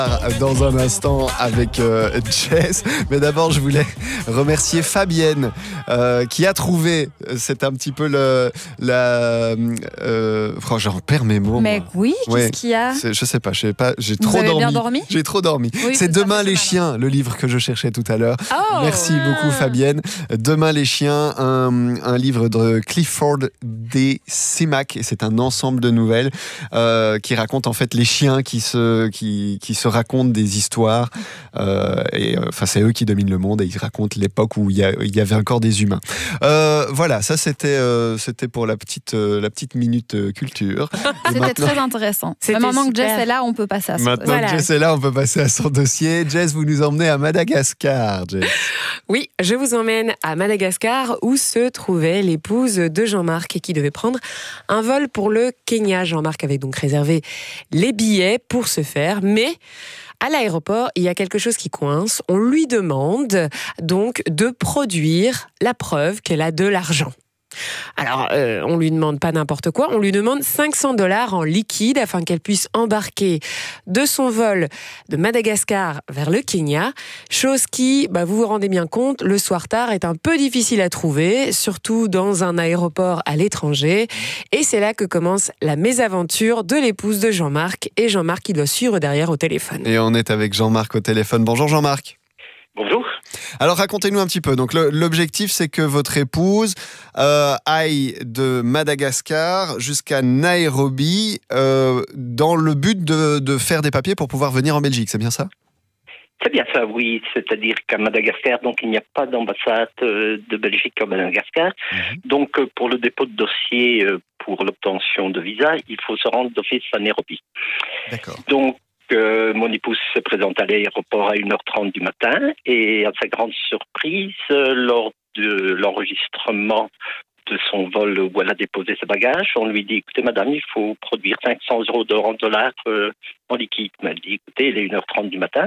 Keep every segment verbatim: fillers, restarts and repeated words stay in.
Dans un instant avec euh, Jess. Mais d'abord, je voulais remercier Fabienne euh, qui a trouvé, c'est un petit peu le, la... Euh, oh, j'en perds mes mots. Mais moi. oui, qu'est-ce ouais, qu'il y a? Je sais pas, je sais pas, j'ai Vous trop avez dormi. bien dormi J'ai trop dormi. Oui, c'est ça Demain fait les mal. chiens, le livre que je cherchais tout à l'heure. Oh, Merci ah. beaucoup Fabienne. Demain les chiens, un, un livre de Clifford D. Simak, et c'est un ensemble de nouvelles euh, qui raconte en fait les chiens qui se, qui, qui se racontent des histoires. Euh, et enfin, c'est eux qui dominent le monde et ils racontent l'époque où il y, a, il y avait encore des humains. Euh, voilà, ça c'était, euh, c'était pour la petite, euh, la petite minute euh, culture. C'était maintenant, très intéressant. C'était Mais maintenant que super. Jess est là, on peut passer à son maintenant Voilà. que Jess est là, on peut passer à son dossier. Jess, vous nous emmenez à Madagascar, Jess. Oui, je vous emmène à Madagascar où se trouvait l'épouse de Jean-Marc et qui devait prendre un vol pour le Kenya. Jean-Marc avait donc réservé les billets pour ce faire, mais à l'aéroport, il y a quelque chose qui coince. On lui demande donc de produire la preuve qu'elle a de l'argent. Alors, euh, on lui demande pas n'importe quoi, on lui demande cinq cents dollars en liquide afin qu'elle puisse embarquer de son vol de Madagascar vers le Kenya, chose qui, bah, vous vous rendez bien compte, le soir tard est un peu difficile à trouver, surtout dans un aéroport à l'étranger, et c'est là que commence la mésaventure de l'épouse de Jean-Marc, et Jean-Marc qui doit suivre derrière au téléphone. Et on est avec Jean-Marc au téléphone. Bonjour Jean-Marc. Bonjour. Alors racontez-nous un petit peu. Donc le, l'objectif c'est que votre épouse euh, aille de Madagascar jusqu'à Nairobi euh, dans le but de, de faire des papiers pour pouvoir venir en Belgique, c'est bien ça? C'est bien ça, oui. C'est-à-dire qu'à Madagascar, donc il n'y a pas d'ambassade euh, de Belgique à Madagascar. Mm-hmm. Donc euh, pour le dépôt de dossier euh, pour l'obtention de visa, il faut se rendre d'office à Nairobi. D'accord. Donc Euh, mon épouse se présente à l'aéroport à une heure trente du matin et à sa grande surprise, euh, lors de l'enregistrement de son vol où elle a déposé ses bagages, on lui dit, écoutez madame, il faut produire cinq cents euros en dollars euh, en liquide. Mais elle dit, écoutez, il est une heure trente du matin.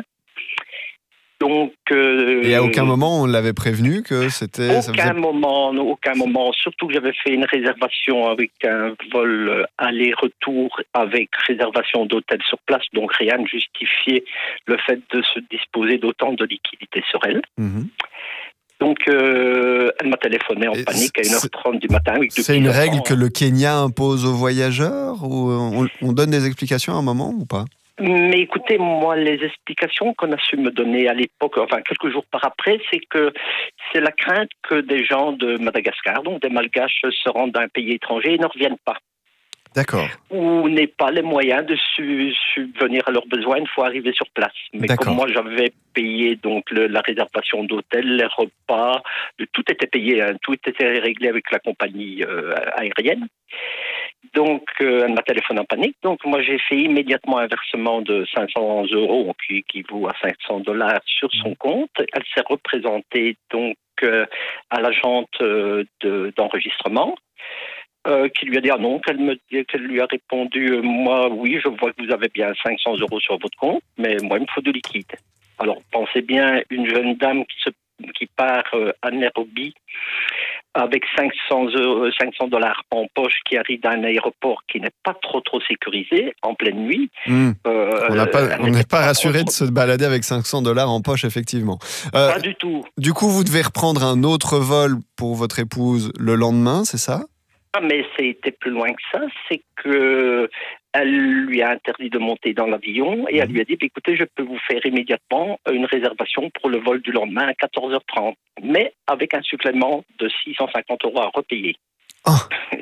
Donc, euh, et à aucun moment on l'avait prévenu que c'était... Aucun ça faisait... moment, aucun moment. Surtout que j'avais fait une réservation avec un vol aller-retour avec réservation d'hôtel sur place, donc rien ne justifiait le fait de se disposer d'autant de liquidités sur elle. Mmh. Donc, euh, elle m'a téléphoné en et panique à une heure trente du matin. Avec c'est une règle que le Kenya impose aux voyageurs ou on, on donne des explications à un moment ou pas? Mais écoutez, moi, les explications qu'on a su me donner à l'époque, enfin quelques jours par après, c'est que c'est la crainte que des gens de Madagascar, donc des Malgaches, se rendent dans un pays étranger et ne reviennent pas. D'accord. Ou n'aient pas les moyens de su- subvenir à leurs besoins une fois arrivés sur place. Mais D'accord. Comme moi, j'avais payé donc le, la réservation d'hôtel, les repas, le, tout était payé, hein, tout était réglé avec la compagnie euh, aérienne. Donc, euh, elle m'a téléphoné en panique. Donc, moi, j'ai fait immédiatement un versement de cinq cents euros, qui équivaut à cinq cents dollars sur son compte. Elle s'est représentée donc euh, à l'agente euh, de, d'enregistrement, euh, qui lui a dit ah non, qu'elle me, qu'elle lui a répondu euh, moi, oui, je vois que vous avez bien cinq cents euros sur votre compte, mais moi, il me faut de liquide. Alors, pensez bien, une jeune dame qui se qui part euh, à Nairobi avec cinq cents dollars en poche, qui arrive dans un aéroport qui n'est pas trop trop sécurisé en pleine nuit. Mmh. Euh, on n'est pas, on pas, pas rassuré de se balader avec cinq cents dollars en poche, effectivement. Euh, pas du tout. Du coup, vous devez reprendre un autre vol pour votre épouse le lendemain, c'est ça? Ah, mais c'était plus loin que ça, c'est que elle lui a interdit de monter dans l'avion et elle lui a dit, écoutez, je peux vous faire immédiatement une réservation pour le vol du lendemain à quatorze heures trente, mais avec un supplément de six cent cinquante euros à repayer. Oh.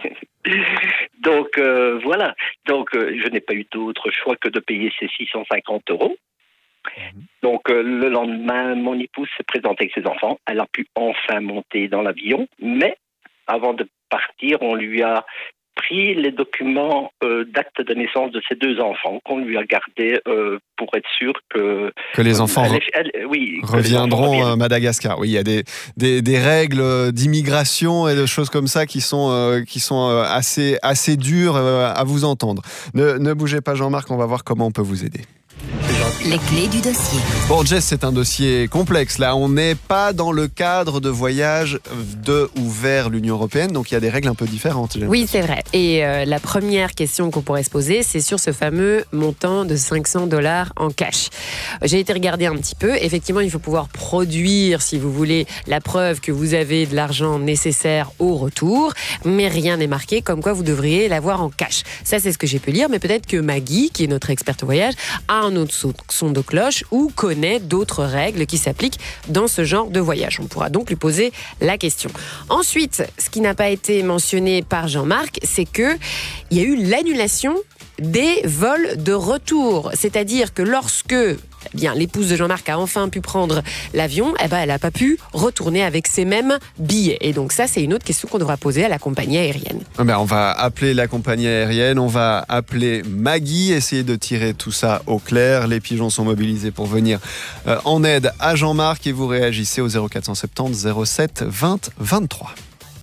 Donc, euh, voilà. Donc, euh, je n'ai pas eu d'autre choix que de payer ces six cent cinquante euros. Donc, euh, le lendemain, mon épouse s'est présentée avec ses enfants. Elle a pu enfin monter dans l'avion, mais avant de partir, on lui a pris les documents euh, d'acte de naissance de ses deux enfants qu'on lui a gardés euh, pour être sûr que... Que les enfants elle, elle, elle, oui, reviendront à Madagascar. Oui, il y a des, des, des règles d'immigration et de choses comme ça qui sont, euh, qui sont euh, assez, assez dures euh, à vous entendre. Ne, ne bougez pas Jean-Marc, on va voir comment on peut vous aider. C'est gentil. Les clés du dossier. Bon, Jess, c'est un dossier complexe. Là, on n'est pas dans le cadre de voyage de ou vers l'Union européenne, donc il y a des règles un peu différentes. Oui, c'est vrai. Et euh, la première question qu'on pourrait se poser, c'est sur ce fameux montant de cinq cents dollars en cash. J'ai été regarder un petit peu. Effectivement, il faut pouvoir produire, si vous voulez, la preuve que vous avez de l'argent nécessaire au retour, mais rien n'est marqué comme quoi vous devriez l'avoir en cash. Ça, c'est ce que j'ai pu lire, mais peut-être que Maggie, qui est notre experte voyage, a un autre son de cloche ou connaît d'autres règles qui s'appliquent dans ce genre de voyage. On pourra donc lui poser la question. Ensuite, ce qui n'a pas été mentionné par Jean-Marc, c'est qu'il y a eu l'annulation des vols de retour. C'est-à-dire que lorsque eh bien, l'épouse de Jean-Marc a enfin pu prendre l'avion, eh ben, elle n'a pas pu retourner avec ces mêmes billets. Et donc ça, c'est une autre question qu'on devra poser à la compagnie aérienne. Eh ben, on va appeler la compagnie aérienne, on va appeler Maggie, essayer de tirer tout ça au clair. Les pigeons sont mobilisés pour venir euh, en aide à Jean-Marc et vous réagissez au zéro quatre cent soixante-dix zéro sept vingt vingt-trois.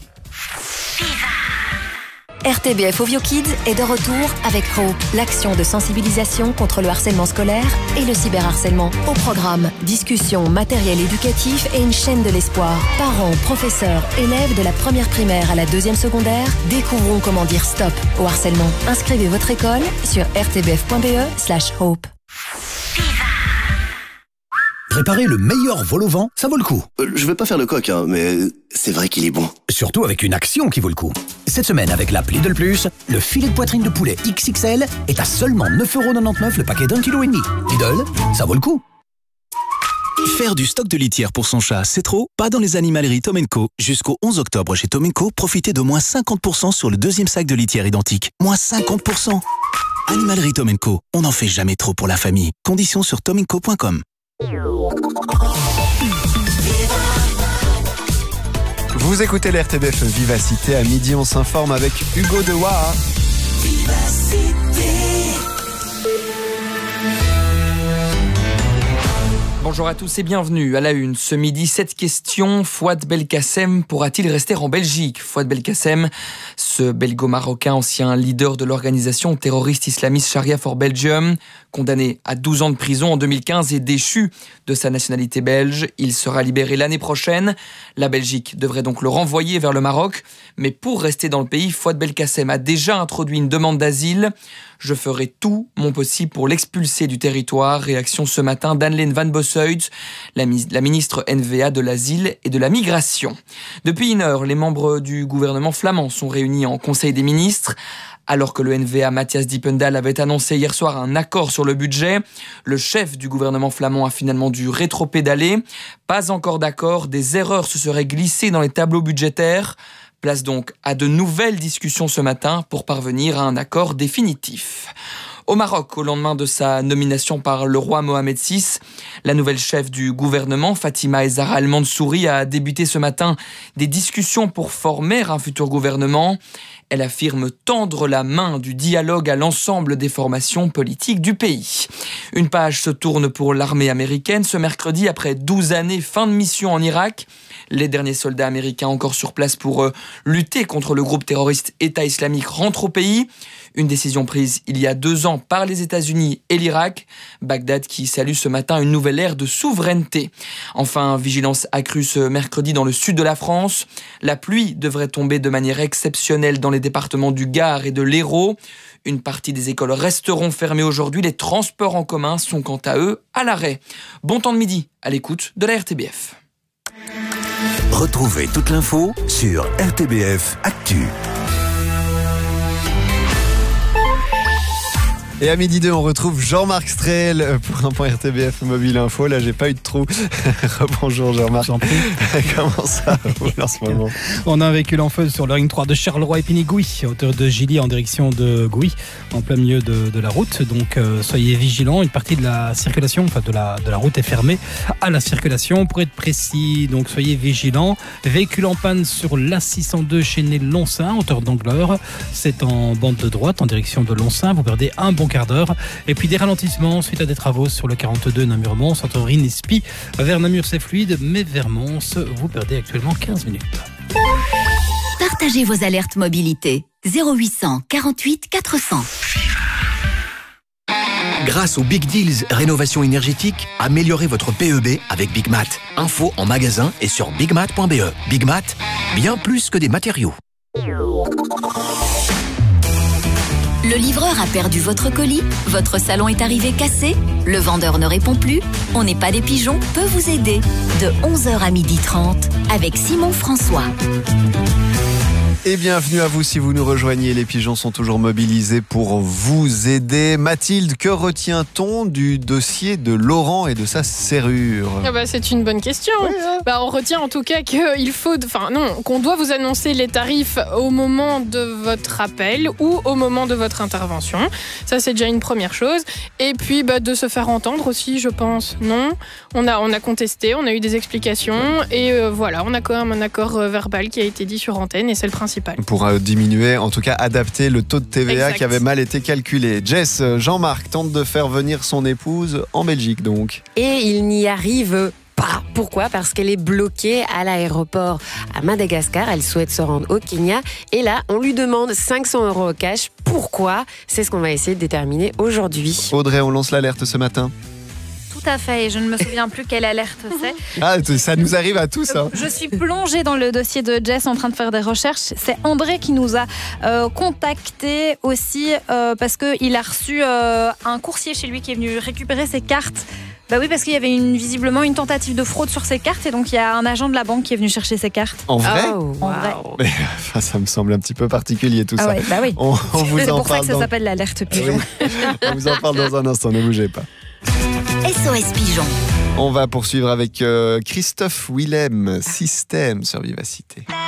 R T B F Ovio Kids est de retour avec Hope, l'action de sensibilisation contre le harcèlement scolaire et le cyberharcèlement. Au programme, discussion, matériel éducatif et une chaîne de l'espoir. Parents, professeurs, élèves de la première primaire à la deuxième secondaire, découvrons comment dire stop au harcèlement. Inscrivez votre école sur r t b f point b e slash hope. Réparer le meilleur vol au vent, ça vaut le coup. Euh, je vais pas faire le coq, hein, mais c'est vrai qu'il est bon. Surtout avec une action qui vaut le coup. Cette semaine, avec l'app Lidl Plus, le filet de poitrine de poulet X X L est à seulement neuf euros quatre-vingt-dix-neuf le paquet d'un kilo et demi. Lidl, ça vaut le coup. Faire du stock de litière pour son chat, c'est trop? Pas dans les animaleries Tom and Co. Jusqu'au onze octobre chez Tom and Co, profitez de moins cinquante pour cent sur le deuxième sac de litière identique. Moins cinquante pour cent. Animalerie Tom and Co. On n'en fait jamais trop pour la famille. Conditions sur tom and co point com. Vous écoutez l'R T B F Vivacité. À midi, on s'informe avec Hugo Dewa. Bonjour à tous et bienvenue à la une. Ce midi, cette question, Fouad Belkacem pourra-t-il rester en Belgique? Fouad Belkacem, ce belgo-marocain ancien leader de l'organisation terroriste islamiste Sharia for Belgium, condamné à douze ans de prison en deux mille quinze et déchu de sa nationalité belge. Il sera libéré l'année prochaine. La Belgique devrait donc le renvoyer vers le Maroc. Mais pour rester dans le pays, Fouad Belkacem a déjà introduit une demande d'asile. Je ferai tout mon possible pour l'expulser du territoire. Réaction ce matin d'Anne-Lene Van Bossuyt, la, la ministre N V A de l'Asile et de la Migration. Depuis une heure, les membres du gouvernement flamand sont réunis en Conseil des ministres. Alors que le N V A Matthias Dippendal avait annoncé hier soir un accord sur le budget, le chef du gouvernement flamand a finalement dû rétropédaler. Pas encore d'accord, des erreurs se seraient glissées dans les tableaux budgétaires. Place donc à de nouvelles discussions ce matin pour parvenir à un accord définitif. Au Maroc, au lendemain de sa nomination par le roi Mohamed six, la nouvelle chef du gouvernement, Fatima Zahra Al Mansouri, a débuté ce matin des discussions pour former un futur gouvernement. Elle affirme tendre la main du dialogue à l'ensemble des formations politiques du pays. Une page se tourne pour l'armée américaine. Ce mercredi, après douze années, fin de mission en Irak. Les derniers soldats américains encore sur place pour euh, lutter contre le groupe terroriste État islamique rentrent au pays. Une décision prise il y a deux ans par les États-Unis et l'Irak. Bagdad qui salue ce matin une nouvelle ère de souveraineté. Enfin, vigilance accrue ce mercredi dans le sud de la France. La pluie devrait tomber de manière exceptionnelle dans les départements du Gard et de l'Hérault. Une partie des écoles resteront fermées aujourd'hui. Les transports en commun sont quant à eux à l'arrêt. Bon temps de midi à l'écoute de la R T B F. Retrouvez toute l'info sur R T B F Actu. Et à midi deux, on retrouve Jean-Marc Strel pour un point R T B F Mobile Info. Là, j'ai pas eu de trou. Rebonjour Jean-Marc. Comment ça roule en ce moment? On a un véhicule en feu sur le ring trois de Charleroi Épinay-Gouy, à hauteur de Gilly en direction de Gouy, en plein milieu de, de la route. Donc euh, soyez vigilants. Une partie de la circulation, enfin de la, de la route est fermée à la circulation. Pour être précis, donc soyez vigilants. Véhicule en panne sur l'A six cent deux chez Lonsin, hauteur d'Angleur. C'est en bande de droite en direction de Lonsin. Vous perdez un bon quart d'heure. Et puis des ralentissements suite à des travaux sur le quarante-deux Namur-Mons, entre Rin-Espy vers Namur c'est fluide, mais vers Mons vous perdez actuellement quinze minutes. Partagez vos alertes mobilité zéro huit cent quarante-huit quatre cents. Grâce aux Big Deals Rénovation énergétique, améliorez votre P E B avec Big Mat. Info en magasin et sur big mat point b e. Big Mat, bien plus que des matériaux. Le livreur a perdu votre colis, votre salon est arrivé cassé, le vendeur ne répond plus, On n'est pas des pigeons peut vous aider de onze heures à midi trente avec Simon François. Et bienvenue à vous si vous nous rejoignez. Les pigeons sont toujours mobilisés pour vous aider. Mathilde, que retient-on du dossier de Laurent et de sa serrure ? Ah bah, c'est une bonne question. Oui, hein. Bah, on retient en tout cas qu'il faut, enfin non, qu'on doit vous annoncer les tarifs au moment de votre appel ou au moment de votre intervention. Ça, c'est déjà une première chose. Et puis bah, de se faire entendre aussi, je pense. Non, on a, on a contesté, on a eu des explications et euh, voilà, on a quand même un accord euh, verbal qui a été dit sur antenne et c'est le principal. Pour euh, diminuer, en tout cas adapter le taux de T V A exact. Qui avait mal été calculé. Jess, Jean-Marc tente de faire venir son épouse en Belgique donc. Et il n'y arrive pas. Pourquoi ? Parce qu'elle est bloquée à l'aéroport à Madagascar. Elle souhaite se rendre au Kenya. Et là, on lui demande cinq cents euros au cash. Pourquoi ? C'est ce qu'on va essayer de déterminer aujourd'hui. Audrey, on lance l'alerte ce matin. Tout à fait, et je ne me souviens plus quelle alerte c'est. Ah, ça nous arrive à tous. Hein. Je suis plongée dans le dossier de Jess en train de faire des recherches. C'est André qui nous a euh, contacté aussi euh, parce qu'il a reçu euh, un coursier chez lui qui est venu récupérer ses cartes. Bah oui, parce qu'il y avait une, visiblement une tentative de fraude sur ses cartes et donc il y a un agent de la banque qui est venu chercher ses cartes. En vrai ? Oh, en vrai. Mais, enfin, ça me semble un petit peu particulier tout ah ça. Ouais, bah oui. On, on vous c'est en pour ça parle que ça dans... s'appelle l'alerte pigeon. Oui. On vous en parle dans un instant, ne bougez pas. S O S Pigeon. On va poursuivre avec euh, Christophe Willem, Système sur Vivacité.